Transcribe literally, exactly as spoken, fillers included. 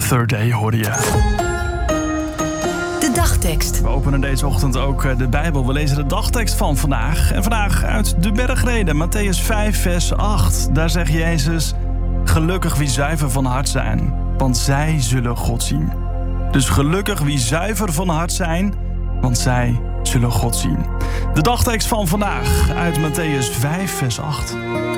Third Day hoorde je. De dagtekst. We openen deze ochtend ook de Bijbel. We lezen de dagtekst van vandaag. En vandaag uit de bergreden, Mattheüs vijf, vers acht. Daar zegt Jezus: gelukkig wie zuiver van hart zijn, want zij zullen God zien. Dus gelukkig wie zuiver van hart zijn, want zij zullen God zien. De dagtekst van vandaag uit Mattheüs vijf, vers acht.